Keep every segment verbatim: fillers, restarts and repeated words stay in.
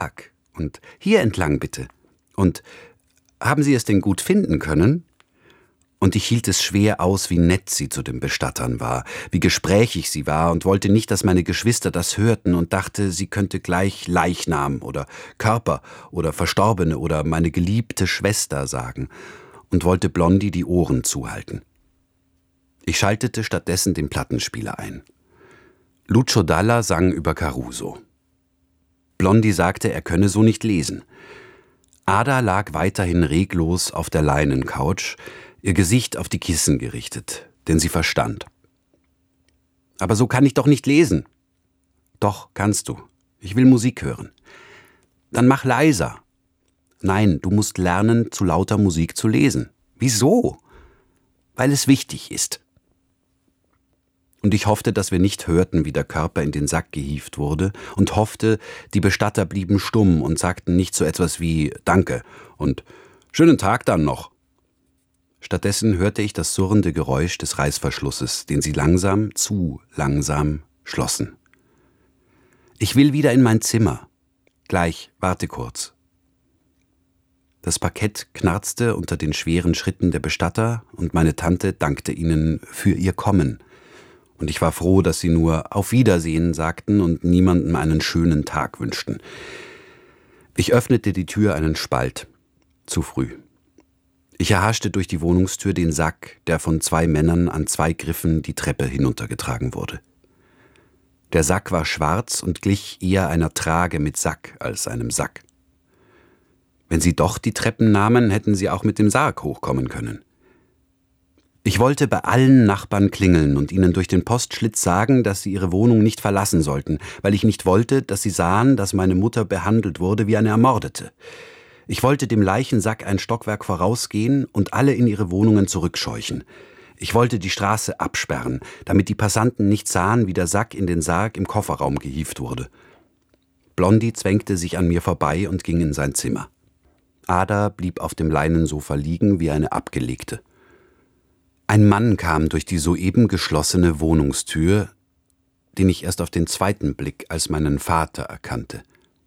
Park und hier entlang bitte. Und haben Sie es denn gut finden können? Und ich hielt es schwer aus, wie nett sie zu den Bestattern war, wie gesprächig sie war und wollte nicht, dass meine Geschwister das hörten und dachte, sie könnte gleich Leichnam oder Körper oder Verstorbene oder meine geliebte Schwester sagen und wollte Blondie die Ohren zuhalten. Ich schaltete stattdessen den Plattenspieler ein. Lucio Dalla sang über Caruso. Blondie sagte, er könne so nicht lesen. Ada lag weiterhin reglos auf der Leinencouch, ihr Gesicht auf die Kissen gerichtet, denn sie verstand. »Aber so kann ich doch nicht lesen.« »Doch, kannst du. Ich will Musik hören.« »Dann mach leiser.« »Nein, du musst lernen, zu lauter Musik zu lesen.« »Wieso?« »Weil es wichtig ist.« Und ich hoffte, dass wir nicht hörten, wie der Körper in den Sack gehievt wurde, und hoffte, die Bestatter blieben stumm und sagten nicht so etwas wie »Danke« und »Schönen Tag dann noch«. Stattdessen hörte ich das surrende Geräusch des Reißverschlusses, den sie langsam, zu langsam schlossen. »Ich will wieder in mein Zimmer. Gleich, warte kurz.« Das Parkett knarzte unter den schweren Schritten der Bestatter und meine Tante dankte ihnen für ihr Kommen. Und ich war froh, dass sie nur »Auf Wiedersehen« sagten und niemandem einen schönen Tag wünschten. Ich öffnete die Tür einen Spalt. Zu früh. Ich erhaschte durch die Wohnungstür den Sack, der von zwei Männern an zwei Griffen die Treppe hinuntergetragen wurde. Der Sack war schwarz und glich eher einer Trage mit Sack als einem Sack. Wenn sie doch die Treppen nahmen, hätten sie auch mit dem Sarg hochkommen können. Ich wollte bei allen Nachbarn klingeln und ihnen durch den Postschlitz sagen, dass sie ihre Wohnung nicht verlassen sollten, weil ich nicht wollte, dass sie sahen, dass meine Mutter behandelt wurde wie eine Ermordete. Ich wollte dem Leichensack ein Stockwerk vorausgehen und alle in ihre Wohnungen zurückscheuchen. Ich wollte die Straße absperren, damit die Passanten nicht sahen, wie der Sack in den Sarg im Kofferraum gehievt wurde. Blondie zwängte sich an mir vorbei und ging in sein Zimmer. Ada blieb auf dem Leinensofa liegen wie eine Abgelegte. Ein Mann kam durch die soeben geschlossene Wohnungstür, den ich erst auf den zweiten Blick als meinen Vater erkannte.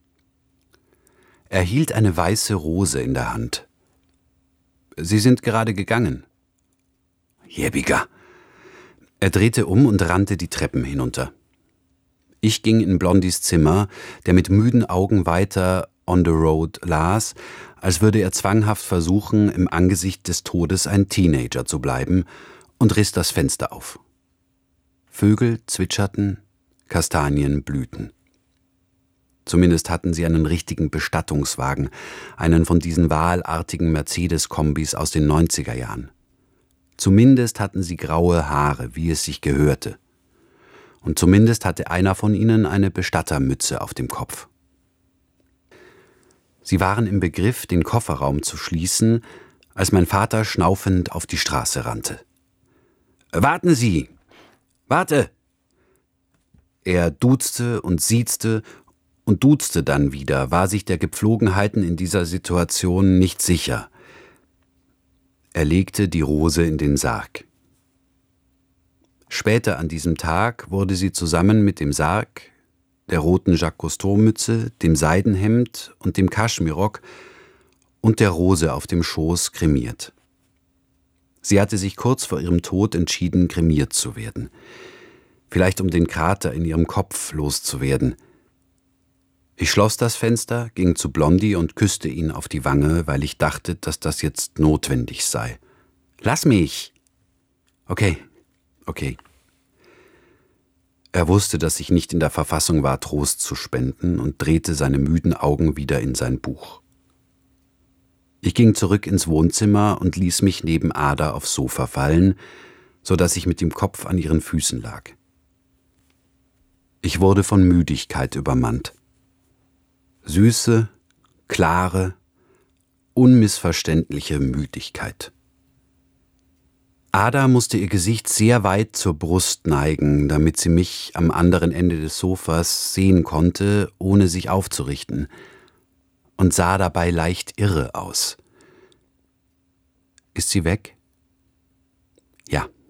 Er hielt eine weiße Rose in der Hand. »Sie sind gerade gegangen.« »Jebiger!« Er drehte um und rannte die Treppen hinunter. Ich ging in Blondies Zimmer, der mit müden Augen weiter On the Road las, als würde er zwanghaft versuchen, im Angesicht des Todes ein Teenager zu bleiben, und riss das Fenster auf. Vögel zwitscherten, Kastanien blühten. Zumindest hatten sie einen richtigen Bestattungswagen, einen von diesen wahlartigen Mercedes-Kombis aus den neunziger Jahren. Zumindest hatten sie graue Haare, wie es sich gehörte. Und zumindest hatte einer von ihnen eine Bestattermütze auf dem Kopf. Sie waren im Begriff, den Kofferraum zu schließen, als mein Vater schnaufend auf die Straße rannte. »Warten Sie! Warte!« Er duzte und siezte und duzte dann wieder, war sich der Gepflogenheiten in dieser Situation nicht sicher. Er legte die Rose in den Sarg. Später an diesem Tag wurde sie zusammen mit dem Sarg, der roten Jacques Cousteau-Mütze, dem Seidenhemd und dem Kaschmirrock und der Rose auf dem Schoß kremiert. Sie hatte sich kurz vor ihrem Tod entschieden, kremiert zu werden. Vielleicht um den Krater in ihrem Kopf loszuwerden. Ich schloss das Fenster, ging zu Blondie und küsste ihn auf die Wange, weil ich dachte, dass das jetzt notwendig sei. »Lass mich!« »Okay, okay.« Er wusste, dass ich nicht in der Verfassung war, Trost zu spenden, und drehte seine müden Augen wieder in sein Buch. Ich ging zurück ins Wohnzimmer und ließ mich neben Ada aufs Sofa fallen, so dass ich mit dem Kopf an ihren Füßen lag. Ich wurde von Müdigkeit übermannt. Süße, klare, unmissverständliche Müdigkeit. Ada musste ihr Gesicht sehr weit zur Brust neigen, damit sie mich am anderen Ende des Sofas sehen konnte, ohne sich aufzurichten, und sah dabei leicht irre aus. Ist sie weg? Ja.